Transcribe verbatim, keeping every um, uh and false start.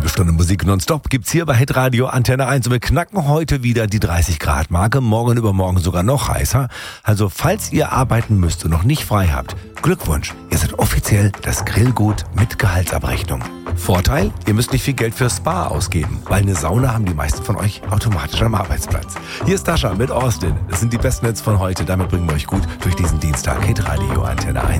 halbe Stunde Musik nonstop gibt's hier bei Hitradio Antenne eins. Und wir knacken heute wieder die dreißig Grad Marke, morgen übermorgen sogar noch heißer. Also falls ihr arbeiten müsst und noch nicht frei habt, Glückwunsch, ihr seid offiziell das Grillgut mit Gehaltsabrechnung. Vorteil, ihr müsst nicht viel Geld für Spa ausgeben, weil eine Sauna haben die meisten von euch automatisch am Arbeitsplatz. Hier ist Dasha mit Austin. Das sind die besten Hits von heute, damit bringen wir euch gut durch diesen Dienstag. Hitradio Antenne eins.